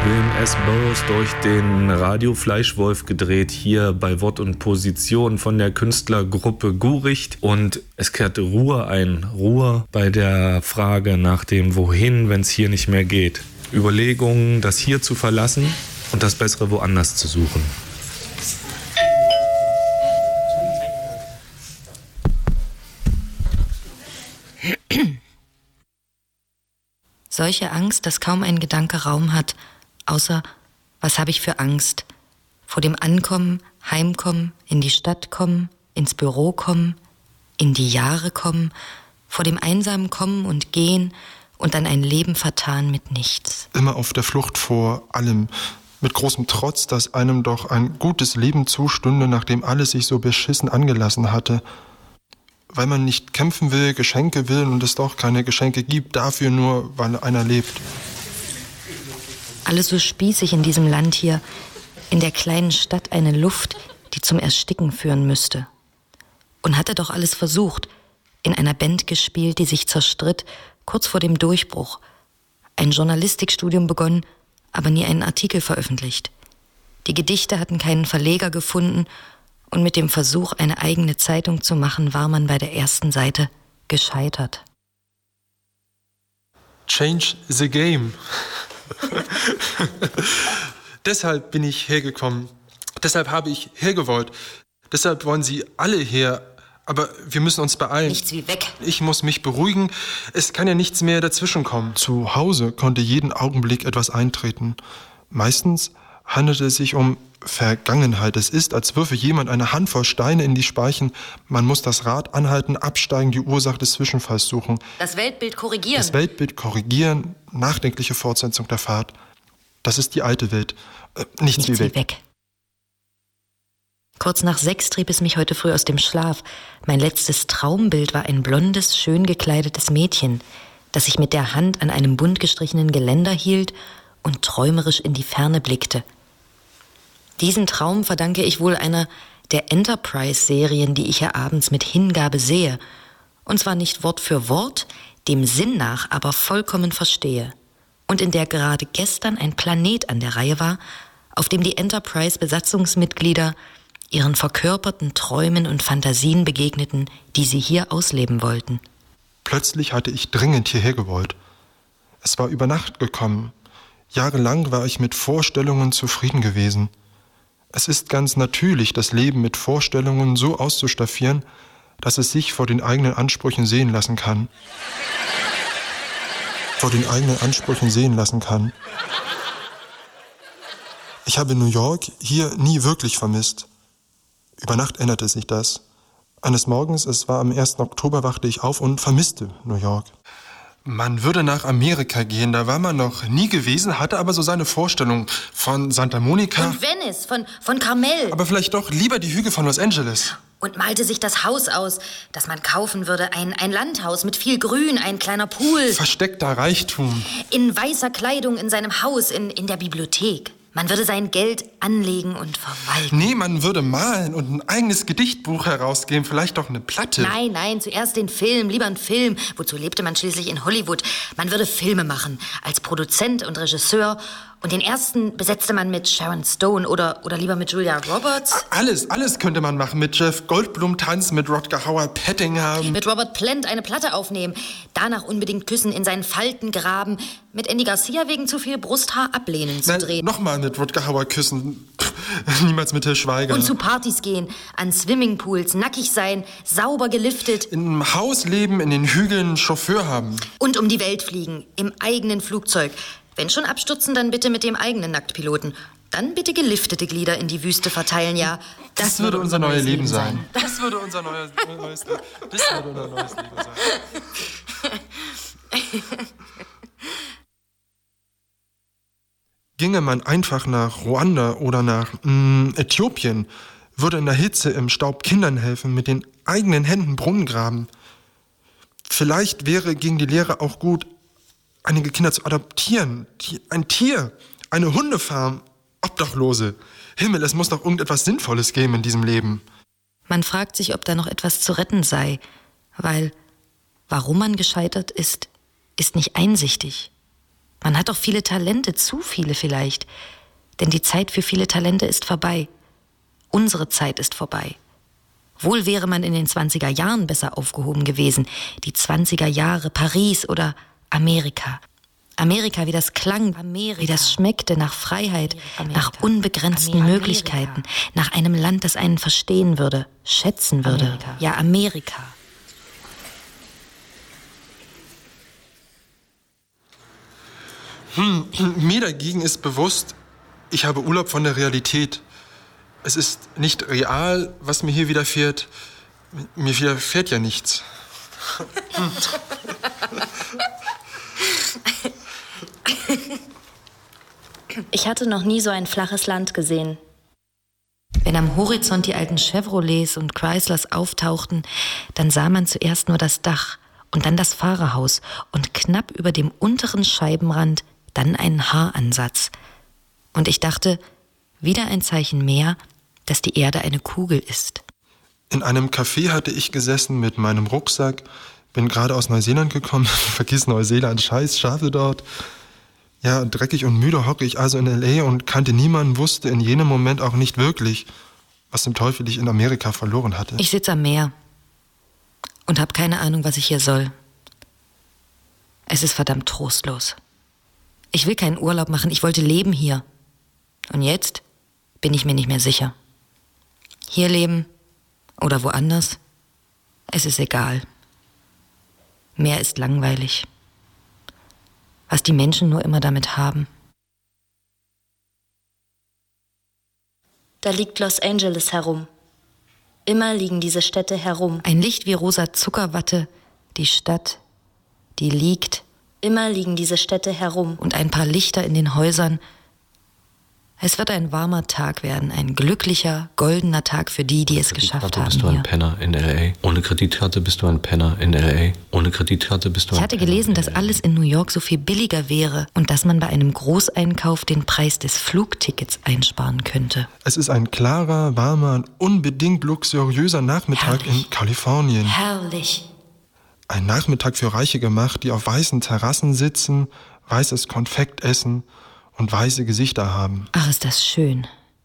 William S. Burroughs durch den Radio Fleischwolf gedreht, hier bei Wort und Position von der Künstlergruppe Guricht. Und es kehrte Ruhe ein. Ruhe bei der Frage nach dem Wohin, wenn es hier nicht mehr geht. Überlegungen, das hier zu verlassen und das Bessere woanders zu suchen. Solche Angst, dass kaum ein Gedanke Raum hat, außer, was habe ich für Angst? Vor dem Ankommen, Heimkommen, in die Stadt kommen, ins Büro kommen, in die Jahre kommen, vor dem einsamen Kommen und Gehen und dann ein Leben vertan mit nichts. Immer auf der Flucht vor allem, mit großem Trotz, dass einem doch ein gutes Leben zustünde, nachdem alles sich so beschissen angelassen hatte. Weil man nicht kämpfen will, Geschenke will und es doch keine Geschenke gibt, dafür nur, weil einer lebt. Alles so spießig in diesem Land hier, in der kleinen Stadt eine Luft, die zum Ersticken führen müsste. Und hatte doch alles versucht, in einer Band gespielt, die sich zerstritt, kurz vor dem Durchbruch. Ein Journalistikstudium begonnen, aber nie einen Artikel veröffentlicht. Die Gedichte hatten keinen Verleger gefunden und mit dem Versuch, eine eigene Zeitung zu machen, war man bei der ersten Seite gescheitert. Change the game. Deshalb bin ich hergekommen. Deshalb habe ich hergewollt. Deshalb wollen Sie alle her. Aber wir müssen uns beeilen. Nichts wie weg. Ich muss mich beruhigen. Es kann ja nichts mehr dazwischenkommen. Zu Hause konnte jeden Augenblick etwas eintreten. Meistens handelte es sich um Vergangenheit. Es ist, als würfe jemand eine Handvoll Steine in die Speichen. Man muss das Rad anhalten, absteigen, die Ursache des Zwischenfalls suchen. Das Weltbild korrigieren. Das Weltbild korrigieren, nachdenkliche Fortsetzung der Fahrt. Das ist die alte Welt. Nichts wie weg. Kurz nach 6 trieb es mich heute früh aus dem Schlaf. Mein letztes Traumbild war ein blondes, schön gekleidetes Mädchen, das sich mit der Hand an einem bunt gestrichenen Geländer hielt und träumerisch in die Ferne blickte. Diesen Traum verdanke ich wohl einer der Enterprise-Serien, die ich ja abends mit Hingabe sehe. Und zwar nicht Wort für Wort, dem Sinn nach aber vollkommen verstehe. Und in der gerade gestern ein Planet an der Reihe war, auf dem die Enterprise-Besatzungsmitglieder ihren verkörperten Träumen und Fantasien begegneten, die sie hier ausleben wollten. Plötzlich hatte ich dringend hierher gewollt. Es war über Nacht gekommen. Jahrelang war ich mit Vorstellungen zufrieden gewesen. Es ist ganz natürlich, das Leben mit Vorstellungen so auszustaffieren, dass es sich vor den eigenen Ansprüchen sehen lassen kann. Ich habe New York hier nie wirklich vermisst. Über Nacht änderte sich das. Eines Morgens, es war am 1. Oktober, wachte ich auf und vermisste New York. Man würde nach Amerika gehen, da war man noch nie gewesen, hatte aber so seine Vorstellung von Santa Monica. Und Venice, von Carmel. Aber vielleicht doch lieber die Hügel von Los Angeles. Und malte sich das Haus aus, das man kaufen würde. Ein Landhaus mit viel Grün, ein kleiner Pool. Versteckter Reichtum. In weißer Kleidung in seinem Haus, in der Bibliothek. Man würde sein Geld anlegen und verwalten. Nee, man würde malen und ein eigenes Gedichtbuch herausgeben, vielleicht doch eine Platte. Nein, zuerst den Film, lieber einen Film. Wozu lebte man schließlich in Hollywood? Man würde Filme machen, als Produzent und Regisseur. Und den ersten besetzte man mit Sharon Stone oder lieber mit Julia Roberts. Alles könnte man machen. Mit Jeff Goldblum tanzen, mit Rutger Hauer Petting haben. Mit Robert Plant eine Platte aufnehmen. Danach unbedingt küssen, in seinen Falten graben. Mit Andy Garcia wegen zu viel Brusthaar ablehnen zu drehen. Nochmal mit Rutger Hauer küssen. Niemals mit Til Schweiger. Und zu Partys gehen, an Swimmingpools, nackig sein, sauber geliftet. In einem Haus leben, in den Hügeln einen Chauffeur haben. Und um die Welt fliegen, im eigenen Flugzeug. Wenn schon abstürzen, dann bitte mit dem eigenen Nacktpiloten. Dann bitte geliftete Glieder in die Wüste verteilen, ja. Das würde unser neues Leben sein. Das würde unser neues Leben sein. Ginge man einfach nach Ruanda oder nach Äthiopien, würde in der Hitze im Staub Kindern helfen, mit den eigenen Händen Brunnen graben. Vielleicht wäre gegen die Lehre auch gut, einige Kinder zu adoptieren. Ein Tier, eine Hundefarm, Obdachlose. Himmel, es muss doch irgendetwas Sinnvolles geben in diesem Leben. Man fragt sich, ob da noch etwas zu retten sei, weil warum man gescheitert ist, ist nicht einsichtig. Man hat doch viele Talente, zu viele vielleicht. Denn die Zeit für viele Talente ist vorbei. Unsere Zeit ist vorbei. Wohl wäre man in den 20er Jahren besser aufgehoben gewesen. Die 20er Jahre, Paris oder Amerika. Amerika, wie das klang, Amerika. Wie das schmeckte nach Freiheit, Amerika. Nach unbegrenzten Amerika. Möglichkeiten, nach einem Land, das einen verstehen würde, schätzen würde. Amerika. Ja, Amerika. Mir dagegen ist bewusst, ich habe Urlaub von der Realität. Es ist nicht real, was mir hier widerfährt. Mir widerfährt ja nichts. Ich hatte noch nie so ein flaches Land gesehen. Wenn am Horizont die alten Chevrolets und Chryslers auftauchten, dann sah man zuerst nur das Dach und dann das Fahrerhaus und knapp über dem unteren Scheibenrand dann einen Haaransatz. Und ich dachte, wieder ein Zeichen mehr, dass die Erde eine Kugel ist. In einem Café hatte ich gesessen mit meinem Rucksack, bin gerade aus Neuseeland gekommen, vergiss Neuseeland, scheiß Schafe dort. Ja, dreckig und müde hocke ich also in L.A. und kannte niemanden, wusste in jenem Moment auch nicht wirklich, was zum Teufel ich in Amerika verloren hatte. Ich sitze am Meer und habe keine Ahnung, was ich hier soll. Es ist verdammt trostlos. Ich will keinen Urlaub machen, ich wollte leben hier. Und jetzt bin ich mir nicht mehr sicher. Hier leben oder woanders, es ist egal. Meer ist langweilig. Was die Menschen nur immer damit haben. Da liegt Los Angeles herum. Immer liegen diese Städte herum. Ein Licht wie rosa Zuckerwatte, die Stadt, die liegt. Immer liegen diese Städte herum. Und ein paar Lichter in den Häusern. Es wird ein warmer Tag werden, ein glücklicher, goldener Tag für die, die es geschafft haben. Bist du ein Penner in L.A. Ohne Kreditkarte bist du ein Penner in L.A. Ohne Kreditkarte bist du ein Ich hatte gelesen, dass alles in New York so viel billiger wäre und dass man bei einem Großeinkauf den Preis des Flugtickets einsparen könnte. Es ist ein klarer, warmer und unbedingt luxuriöser Nachmittag in Kalifornien. Herrlich. Ein Nachmittag für Reiche gemacht, die auf weißen Terrassen sitzen, weißes Konfekt essen und weiße Gesichter haben. Ach, ist das schön.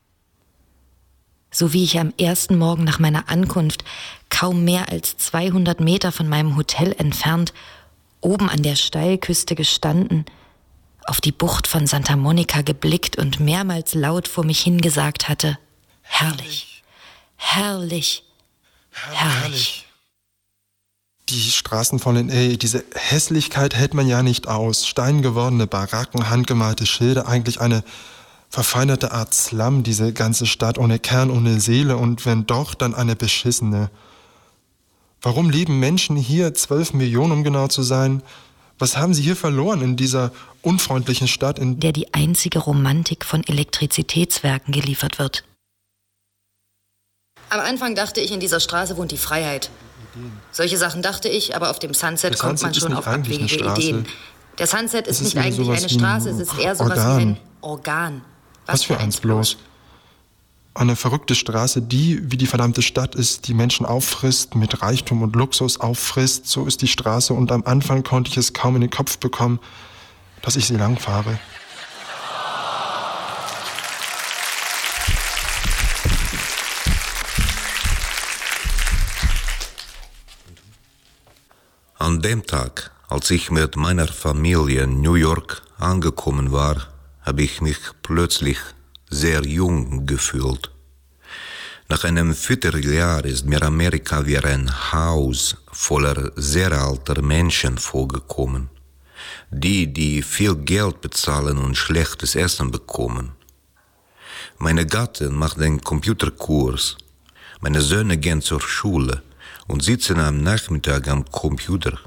So wie ich am ersten Morgen nach meiner Ankunft, kaum mehr als 200 Meter von meinem Hotel entfernt, oben an der Steilküste gestanden, auf die Bucht von Santa Monica geblickt und mehrmals laut vor mich hingesagt hatte, herrlich, herrlich, herrlich. Die Straßen von L.A., diese Hässlichkeit hält man ja nicht aus. Steingewordene Baracken, handgemalte Schilder, eigentlich eine verfeinerte Art Slum, diese ganze Stadt, ohne Kern, ohne Seele und wenn doch, dann eine beschissene. Warum leben Menschen hier, 12 Millionen, um genau zu sein? Was haben sie hier verloren in dieser unfreundlichen Stadt, in der die einzige Romantik von Elektrizitätswerken geliefert wird? Am Anfang dachte ich, in dieser Straße wohnt die Freiheit. Solche Sachen dachte ich, aber auf dem Sunset kommt man schon auf abwegige Ideen. Der Sunset ist nicht eigentlich eine Straße, es ist eher sowas wie ein Organ. Was für eins bloß? Eine verrückte Straße, die, wie die verdammte Stadt ist, die Menschen auffrisst, mit Reichtum und Luxus auffrisst. So ist die Straße und am Anfang konnte ich es kaum in den Kopf bekommen, dass ich sie langfahre. An dem Tag, als ich mit meiner Familie in New York angekommen war, habe ich mich plötzlich sehr jung gefühlt. Nach einem Vierteljahr ist mir Amerika wie ein Haus voller sehr alter Menschen vorgekommen. Die viel Geld bezahlen und schlechtes Essen bekommen. Meine Gattin macht einen Computerkurs. Meine Söhne gehen zur Schule und sitzen am Nachmittag am Computer.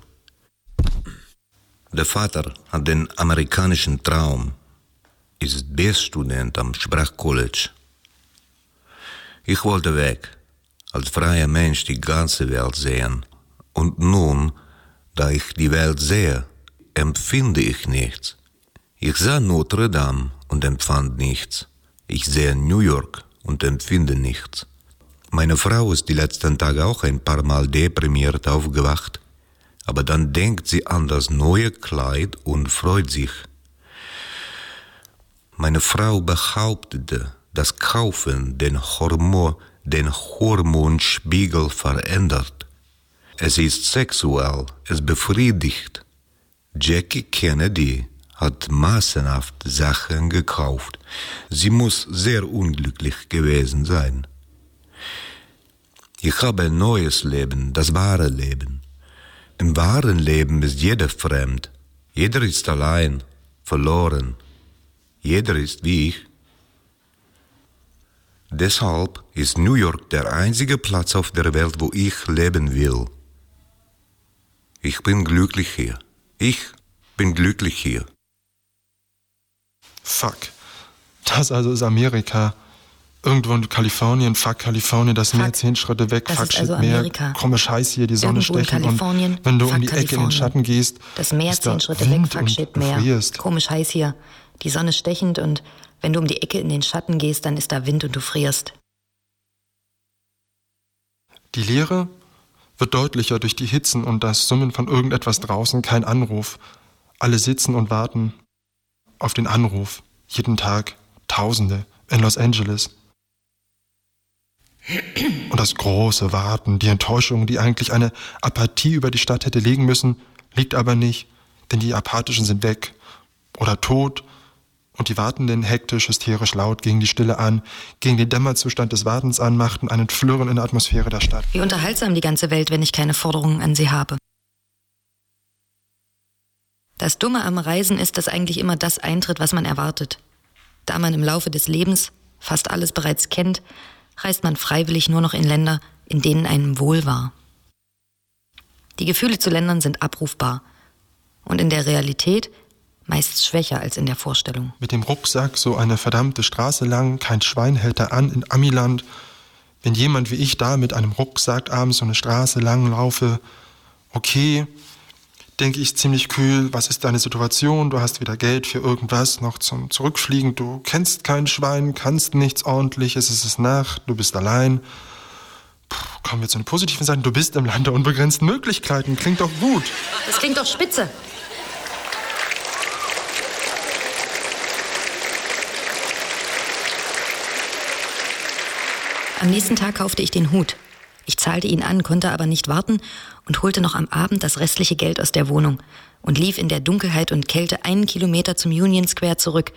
Der Vater hat den amerikanischen Traum, ist B-Student am Sprachcollege. Ich wollte weg, als freier Mensch die ganze Welt sehen. Und nun, da ich die Welt sehe, empfinde ich nichts. Ich sah Notre Dame und empfand nichts. Ich sehe New York und empfinde nichts. Meine Frau ist die letzten Tage auch ein paar Mal deprimiert aufgewacht, aber dann denkt sie an das neue Kleid und freut sich. Meine Frau behauptete, das Kaufen den Hormonspiegel verändert. Es ist sexuell, es befriedigt. Jackie Kennedy hat massenhaft Sachen gekauft. Sie muss sehr unglücklich gewesen sein. Ich habe ein neues Leben, das wahre Leben. Im wahren Leben ist jeder fremd. Jeder ist allein, verloren. Jeder ist wie ich. Deshalb ist New York der einzige Platz auf der Welt, wo ich leben will. Ich bin glücklich hier. Ich bin glücklich hier. Fuck. Das also ist Amerika. Irgendwo in Kalifornien, fuck Kalifornien, das Meer 10 Schritte weg, Das fuck ist shit also Meer, Amerika. komme Scheiß hier, die Sonne Irgendwo in stechen Kalifornien, und wenn du fuck um die Ecke in den Kalifornien. Schatten gehst, Das Meer ist da 10 Schritte weg, Wind fuck und shit du Meer. frierst. Komisch heiß hier. Die Sonne stechend und wenn du um die Ecke in den Schatten gehst, dann ist da Wind und du frierst. Die Leere wird deutlicher durch die Hitzen und das Summen von irgendetwas draußen, kein Anruf. Alle sitzen und warten auf den Anruf. Jeden Tag Tausende in Los Angeles. Und das große Warten, die Enttäuschung, die eigentlich eine Apathie über die Stadt hätte legen müssen, liegt aber nicht, denn die Apathischen sind weg oder tot und die Wartenden hektisch, hysterisch laut gegen die Stille an, gegen den Dämmerzustand des Wartens an, machten einen Flirren in der Atmosphäre der Stadt. Wie unterhaltsam die ganze Welt, wenn ich keine Forderungen an sie habe. Das Dumme am Reisen ist, dass eigentlich immer das eintritt, was man erwartet. Da man im Laufe des Lebens fast alles bereits kennt, reist man freiwillig nur noch in Länder, in denen einem wohl war. Die Gefühle zu Ländern sind abrufbar und in der Realität meist schwächer als in der Vorstellung. Mit dem Rucksack so eine verdammte Straße lang, kein Schwein hält da an in Amiland. Wenn jemand wie ich da mit einem Rucksack abends so eine Straße lang laufe, okay, denke ich ziemlich kühl, was ist deine Situation? Du hast weder Geld für irgendwas noch zum Zurückfliegen, du kennst kein Schwein, kannst nichts Ordentliches, es ist Nacht, du bist allein. Kommen wir zu den positiven Seiten, du bist im Land der unbegrenzten Möglichkeiten, klingt doch gut. Das klingt doch spitze. Am nächsten Tag kaufte ich den Hut. Ich zahlte ihn an, konnte aber nicht warten und holte noch am Abend das restliche Geld aus der Wohnung und lief in der Dunkelheit und Kälte 1 Kilometer zum Union Square zurück.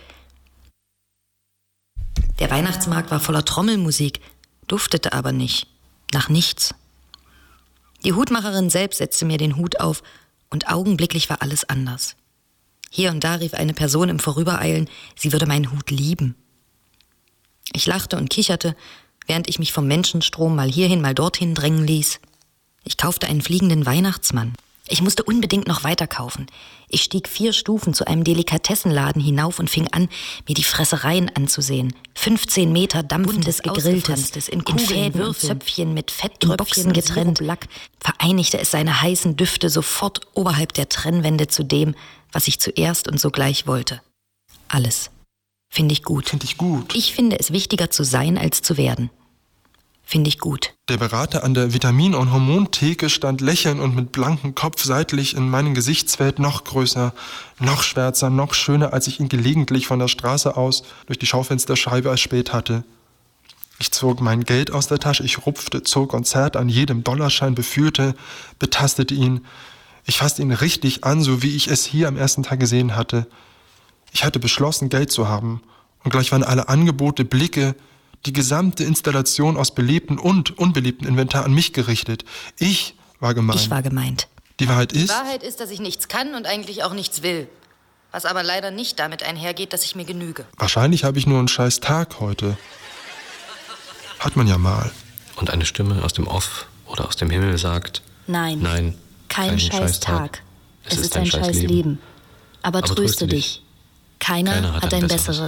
Der Weihnachtsmarkt war voller Trommelmusik, duftete aber nicht, nach nichts. Die Hutmacherin selbst setzte mir den Hut auf und augenblicklich war alles anders. Hier und da rief eine Person im Vorübereilen, sie würde meinen Hut lieben. Ich lachte und kicherte, während ich mich vom Menschenstrom mal hierhin, mal dorthin drängen ließ. Ich kaufte einen fliegenden Weihnachtsmann. Ich musste unbedingt noch weiter kaufen. Ich stieg 4 Stufen zu einem Delikatessenladen hinauf und fing an, mir die Fressereien anzusehen. 15 Meter dampfendes Gegrilltes, in Fäden und Zöpfchen mit Fetttröpfchen getrennt. Vereinigte es seine heißen Düfte sofort oberhalb der Trennwände zu dem, was ich zuerst und sogleich wollte. Alles. Finde ich gut. Finde ich gut. Ich finde es wichtiger zu sein, als zu werden. Finde ich gut. Der Berater an der Vitamin- und Hormontheke stand lächelnd und mit blankem Kopf seitlich in meinem Gesichtsfeld, noch größer, noch schwärzer, noch schöner, als ich ihn gelegentlich von der Straße aus durch die Schaufensterscheibe erspäht hatte. Ich zog mein Geld aus der Tasche, ich rupfte, zog und zerrte an jedem Dollarschein, befühlte, betastete ihn. Ich fasste ihn richtig an, so wie ich es hier am ersten Tag gesehen hatte. Ich hatte beschlossen, Geld zu haben. Und gleich waren alle Angebote, Blicke, die gesamte Installation aus belebten und unbelebten Inventar an mich gerichtet. Ich war gemeint. Ich war gemeint. Die Wahrheit ist... Die Wahrheit ist, dass ich nichts kann und eigentlich auch nichts will. Was aber leider nicht damit einhergeht, dass ich mir genüge. Wahrscheinlich habe ich nur einen scheiß Tag heute. Hat man ja mal. Und eine Stimme aus dem Off oder aus dem Himmel sagt: Nein, kein scheiß Tag. Es ist ein scheiß Leben. Aber tröste dich. Keiner hat ein besseres.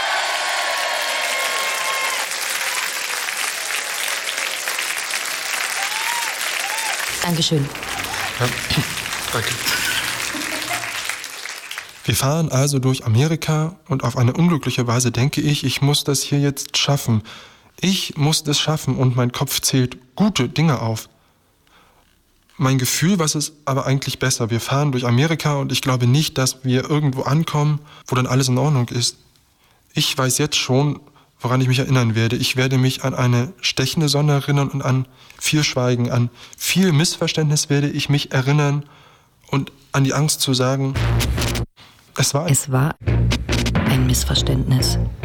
Dankeschön. Ja, danke. Wir fahren also durch Amerika und auf eine unglückliche Weise denke ich, ich muss das hier jetzt schaffen. Ich muss das schaffen und mein Kopf zählt gute Dinge auf. Mein Gefühl, was ist aber eigentlich besser? Wir fahren durch Amerika und ich glaube nicht, dass wir irgendwo ankommen, wo dann alles in Ordnung ist. Ich weiß jetzt schon, woran ich mich erinnern werde. Ich werde mich an eine stechende Sonne erinnern und an viel Schweigen, an viel Missverständnis werde ich mich erinnern und an die Angst zu sagen, es war ein Missverständnis.